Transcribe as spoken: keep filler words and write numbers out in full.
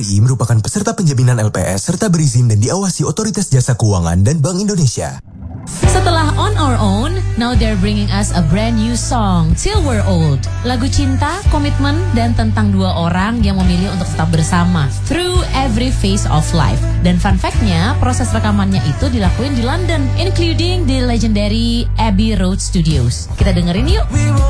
I merupakan peserta penjaminan L P S serta berizin dan diawasi Otoritas Jasa Keuangan dan Bank Indonesia. Setelah On Our Own, now they're bringing us a brand new song, Till We're Old. Lagu cinta, komitmen, dan tentang dua orang yang memilih untuk tetap bersama through every phase of life. Dan fun fact-nya, proses rekamannya itu dilakuin di London, including the legendary Abbey Road Studios. Kita dengerin yuk.